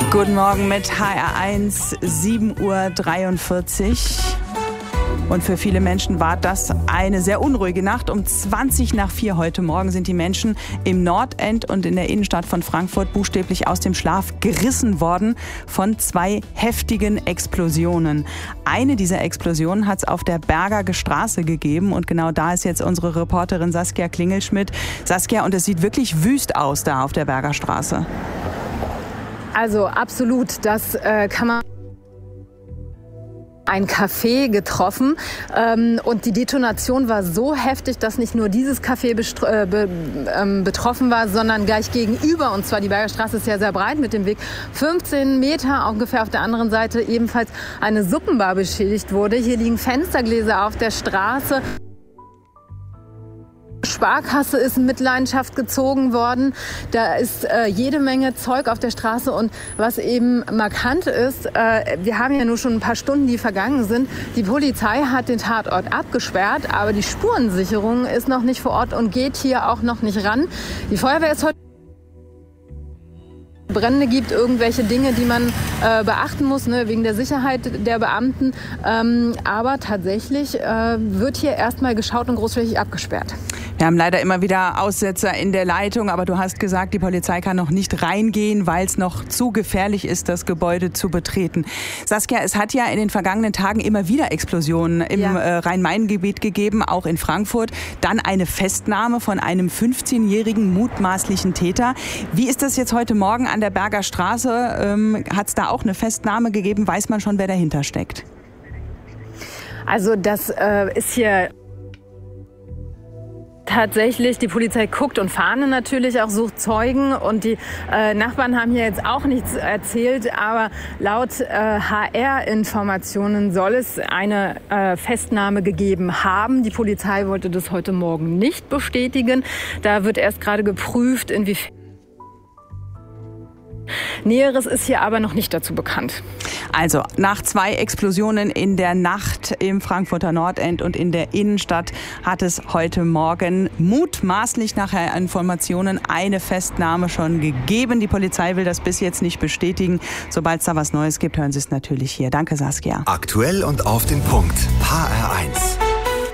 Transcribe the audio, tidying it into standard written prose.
Guten Morgen mit HR1, 7:43 Uhr. Und für viele Menschen war das eine sehr unruhige Nacht. Um 3:20 heute Morgen sind die Menschen im Nordend und in der Innenstadt von Frankfurt buchstäblich aus dem Schlaf gerissen worden von 2 heftigen Explosionen. Eine dieser Explosionen hat es auf der Berger Straße gegeben und genau da ist jetzt unsere Reporterin Saskia Klingelschmidt. Saskia, und es sieht wirklich wüst aus da auf der Berger Straße. Also absolut, das kann man. Ein Café getroffen und die Detonation war so heftig, dass nicht nur dieses Café betroffen war, sondern gleich gegenüber, und zwar die Berger Straße ist ja sehr breit mit dem Weg, 15 Meter ungefähr auf der anderen Seite ebenfalls eine Suppenbar beschädigt wurde. Hier liegen Fenstergläser auf der Straße. Sparkasse ist in Mitleidenschaft gezogen worden. Da ist jede Menge Zeug auf der Straße. Und was eben markant ist, wir haben ja nur schon ein paar Stunden, die vergangen sind. Die Polizei hat den Tatort abgesperrt, aber die Spurensicherung ist noch nicht vor Ort und geht hier auch noch nicht ran. Die Feuerwehr ist heute Brände gibt, irgendwelche Dinge, die man beachten muss, ne, wegen der Sicherheit der Beamten. Aber tatsächlich wird hier erstmal geschaut und großflächig abgesperrt. Wir haben leider immer wieder Aussetzer in der Leitung, aber du hast gesagt, die Polizei kann noch nicht reingehen, weil es noch zu gefährlich ist, das Gebäude zu betreten. Saskia, es hat ja in den vergangenen Tagen immer wieder Explosionen im Rhein-Main-Gebiet gegeben, auch in Frankfurt. Dann eine Festnahme von einem 15-jährigen mutmaßlichen Täter. Wie ist das jetzt heute Morgen an der Berger Straße? Hat es da auch eine Festnahme gegeben? Weiß man schon, wer dahinter steckt? Also das ist hier tatsächlich, die Polizei guckt und Fahne natürlich auch, sucht Zeugen, und die Nachbarn haben hier jetzt auch nichts erzählt, aber laut HR-Informationen soll es eine Festnahme gegeben haben. Die Polizei wollte das heute Morgen nicht bestätigen. Da wird erst gerade geprüft, inwiefern. Näheres ist hier aber noch nicht dazu bekannt. Also nach 2 Explosionen in der Nacht im Frankfurter Nordend und in der Innenstadt hat es heute Morgen mutmaßlich nach Informationen eine Festnahme schon gegeben. Die Polizei will das bis jetzt nicht bestätigen. Sobald es da was Neues gibt, hören Sie es natürlich hier. Danke, Saskia. Aktuell und auf den Punkt. HR1.